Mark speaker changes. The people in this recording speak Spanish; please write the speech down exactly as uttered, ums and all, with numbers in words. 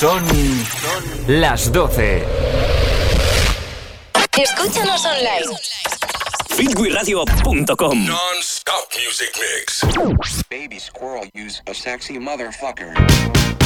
Speaker 1: Son las doce.
Speaker 2: Escúchanos online.
Speaker 3: Fitwi Radio punto com.
Speaker 4: Non-stop music mix.
Speaker 5: Baby squirrel, use a sexy motherfucker.